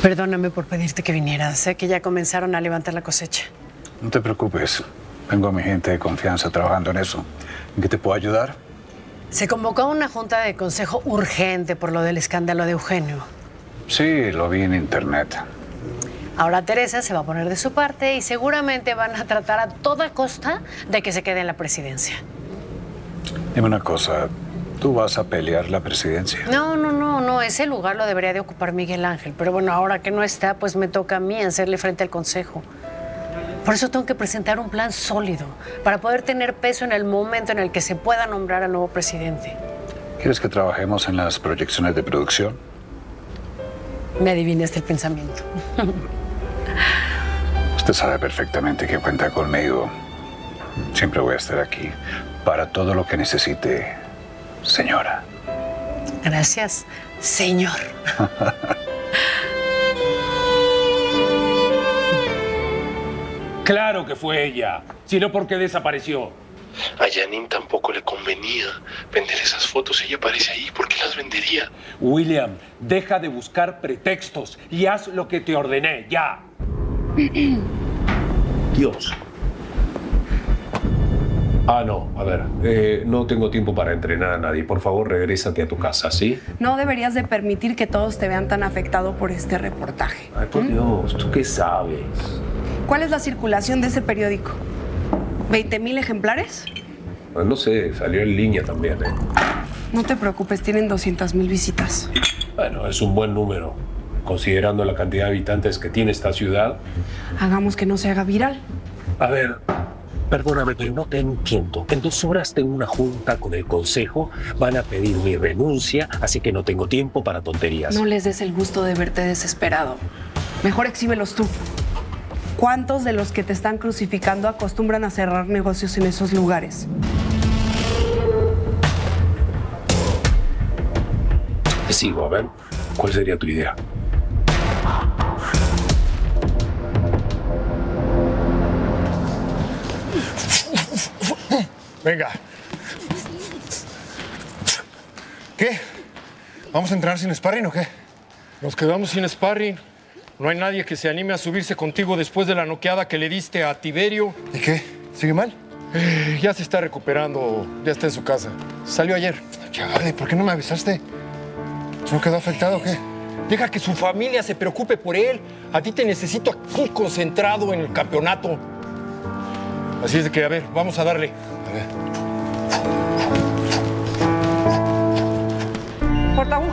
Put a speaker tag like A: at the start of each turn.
A: Perdóname por pedirte que vinieras. Sé que ya comenzaron a levantar la cosecha.
B: No te preocupes. Tengo a mi gente de confianza trabajando en eso. ¿En qué te puedo ayudar?
A: Se convocó una junta de consejo urgente por lo del escándalo de Eugenio.
B: Sí, lo vi en internet.
A: Ahora Teresa se va a poner de su parte y seguramente van a tratar a toda costa de que se quede en la presidencia.
B: Dime una cosa, ¿tú vas a pelear la presidencia?
A: No, ese lugar lo debería de ocupar Miguel Ángel. Pero bueno, ahora que no está, pues me toca a mí hacerle frente al consejo. Por eso tengo que presentar un plan sólido para poder tener peso en el momento en el que se pueda nombrar al nuevo presidente.
B: ¿Quieres que trabajemos en las proyecciones de producción?
A: Me adivinaste el pensamiento.
B: Usted sabe perfectamente que cuenta conmigo. Siempre voy a estar aquí para todo lo que necesite, señora.
A: Gracias, señor.
C: Claro que fue ella, sino porque desapareció.
D: A Janine tampoco le convenía vender esas fotos. Ella aparece ahí. ¿Por qué las vendería?
C: William, deja de buscar pretextos y haz lo que te ordené, ya.
E: Dios. No, a ver, no tengo tiempo para entrenar a nadie. Por favor, regrésate a tu casa, ¿sí?
F: No deberías de permitir que todos te vean tan afectado por este reportaje.
E: Ay, por Dios, ¿tú qué sabes?
F: ¿Cuál es la circulación de ese periódico? ¿20,000 ejemplares?
E: Pues no sé, salió en línea también, ¿eh?
F: No te preocupes, tienen 200,000 visitas.
E: Bueno, es un buen número, considerando la cantidad de habitantes que tiene esta ciudad.
F: Hagamos que no se haga viral.
E: A ver, perdóname, pero no te entiendo. En 2 horas tengo una junta con el consejo, van a pedir mi renuncia, así que no tengo tiempo para tonterías.
F: No les des el gusto de verte desesperado. Mejor exhíbelos tú. ¿Cuántos de los que te están crucificando acostumbran a cerrar negocios en esos lugares?
E: Te sigo, a ver, ¿cuál sería tu idea?
G: Venga. ¿Qué? ¿Vamos a entrenar sin sparring o qué?
H: Nos quedamos sin sparring. No hay nadie que se anime a subirse contigo después de la noqueada que le diste a Tiberio.
G: ¿Y qué? ¿Sigue mal?
H: Ya se está recuperando, ya está en su casa. Salió ayer.
G: Chale, ¿por qué no me avisaste? ¿No quedó afectado o qué?
H: Deja que su familia se preocupe por él. A ti te necesito aquí concentrado en el campeonato. Así es de que, a ver, vamos a darle.
G: A ver.
F: Porta un